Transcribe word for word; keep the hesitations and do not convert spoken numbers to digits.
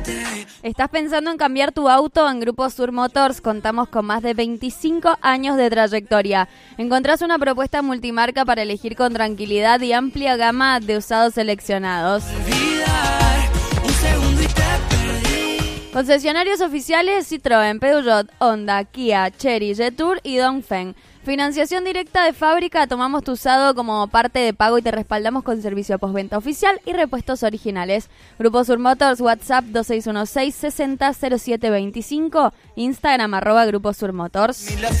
¿Estás pensando en cambiar tu auto? En Grupo Sur Motors contamos con más de veinticinco años de trayectoria. Encontrás una propuesta multimarca para elegir con tranquilidad y amplia gama de usados seleccionados. Concesionarios oficiales: Citroën, Peugeot, Honda, Kia, Chery, Jetour y Dongfeng. Financiación directa de fábrica, tomamos tu usado como parte de pago y te respaldamos con servicio postventa oficial y repuestos originales. Grupo Sur Motors, WhatsApp dos seis uno seis, sesenta cero siete veinticinco, Instagram arroba Grupo Sur Motors.